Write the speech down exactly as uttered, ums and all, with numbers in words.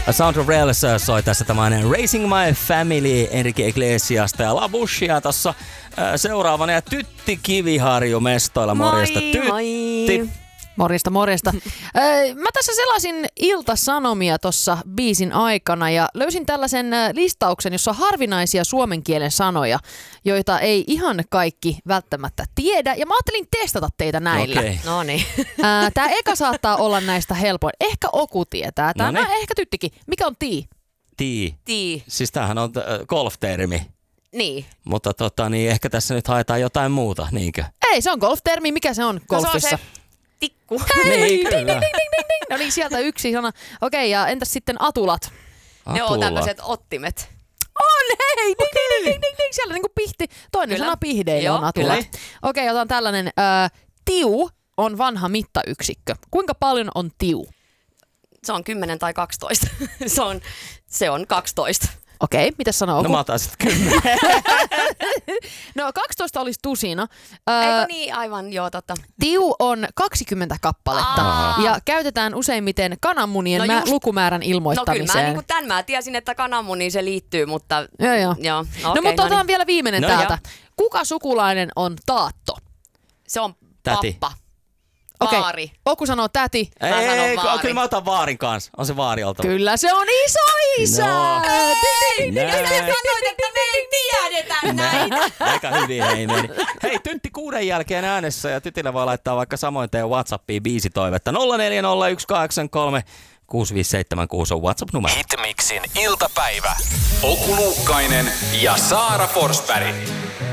Sound of Rails soi tässä tämän Raising My Family Enrique Iglesiasta ja La Bushia tossa seuraavana. Ja Tytti Kiviharju mestoilla. Morjesta, Tytti. Moi. Morjesta, morjesta. Mä tässä selasin Ilta-Sanomia tuossa biisin aikana ja löysin tällaisen listauksen, jossa on harvinaisia suomen kielen sanoja, joita ei ihan kaikki välttämättä tiedä. Ja mä ajattelin testata teitä näillä. Okay. No niin. Tää eka saattaa olla näistä helpoin. Ehkä Oku tietää. Tää, Noniin. no, ehkä Tyttikin. Mikä on tii? Tii. Tii. Siis tämähän on äh, golf-termi. Niin. Mutta tota, niin ehkä tässä nyt haetaan jotain muuta, niinkö? Ei, se on golf-termi. Mikä se on golfissa? No se on se tikku. Niin, kyllä. Ding, ding, ding, ding, ding. No niin, sieltä yksi sana. Okei, ja entäs sitten atulat? Ne on tämmöiset ottimet. On, hei! Ding, ding, ding, ding, ding. Siellä niinku pihti. Toinen Kyllä. sana pihdeille Joo, on atulat. kyllä. Okei, otan tällainen. Äh, tiu on vanha mittayksikkö. Kuinka paljon on tiu? Se on kymmenen tai kaksitoista. se, on, se on kaksitoista. Okei, mitäs sanoo Oku? No mä otan sitten kymmenen. No kaksitoista olisi tusina. Äh, Eikö niin? Aivan, joo, totta. Tiu on kaksikymmentä kappaletta Aa. ja käytetään useimmiten kananmunien No mä- just. lukumäärän No kyllä ilmoittamiseen. mä niinku tän mä tiesin, että kananmuniin se liittyy, mutta... Joo, joo. joo. No Okay, mutta otetaan niin. vielä viimeinen No täältä. Kuka sukulainen on Taatto? Se on Täti. pappa. Okei. Vaari. Oku sanoo täti. Mä sanon Ei, vaari. kyllä mä otan vaarin kanssa. On se vaari oltava. Kyllä se on isoisä! No. Ding, ding, ding, Näin. ding, ding, Sanoit, että me ei tiedetä näitä. Aika hyvin hei meni. Hei, Tytti kuuden jälkeen äänessä ja Tytillä voi laittaa vaikka samoin teidän WhatsAppiin biisitoivetta. nolla neljä nolla yksi kahdeksan kolme kuusi viisi seitsemän kuusi on WhatsApp-numero. Hitmixin iltapäivä. Oku Luukkainen ja Saara Forsberg.